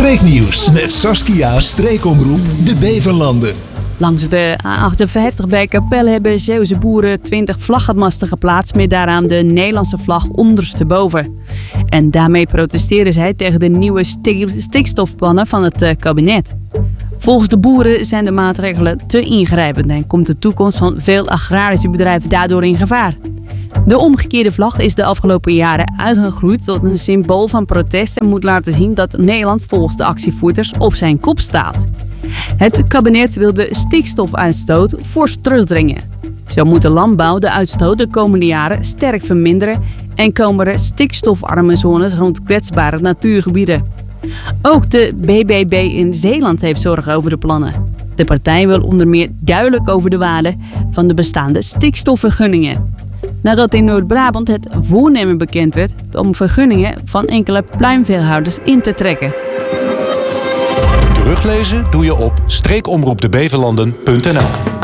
Streeknieuws met Saskia, streekomroep De Beverlanden. Langs de A58 bij Capelle hebben Zeeuwse boeren 20 vlaggenmasten geplaatst met daaraan de Nederlandse vlag ondersteboven. En daarmee protesteren zij tegen de nieuwe stikstofplannen van het kabinet. Volgens de boeren zijn de maatregelen te ingrijpend en komt de toekomst van veel agrarische bedrijven daardoor in gevaar. De omgekeerde vlag is de afgelopen jaren uitgegroeid tot een symbool van protest en moet laten zien dat Nederland volgens de actievoerders op zijn kop staat. Het kabinet wil de stikstofuitstoot fors terugdringen. Zo moet de landbouw de uitstoot de komende jaren sterk verminderen en komen er stikstofarme zones rond kwetsbare natuurgebieden. Ook de BBB in Zeeland heeft zorgen over de plannen. De partij wil onder meer duidelijk over de waarde van de bestaande stikstofvergunningen. Nadat in Noord-Brabant het voornemen bekend werd om vergunningen van enkele pluimveehouders in te trekken. Teruglezen doe je op streekomroepdebeverlanden.nl